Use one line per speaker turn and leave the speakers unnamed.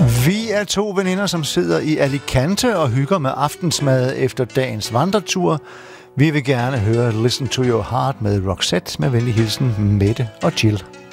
Vi er to veninder, som sidder i Alicante og hygger med aftensmad efter dagens vandretur. Vi vil gerne høre Listen to Your Heart med Roxette med venlig hilsen Mette og Jill.